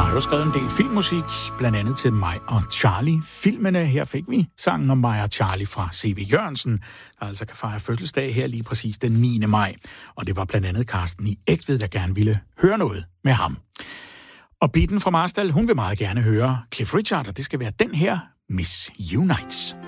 har jo skrevet en del filmmusik, blandt andet til mig og Charlie. Filmene, her fik vi sangen om mig og Charlie fra C.V. Jørgensen, der altså kan fejre fødselsdag her lige præcis den 9. maj. Og det var blandt andet Karsten i Egtved, der gerne ville høre noget med ham. Og Bitten fra Marstal, hun vil meget gerne høre Cliff Richard, og det skal være den her, Miss You Nights.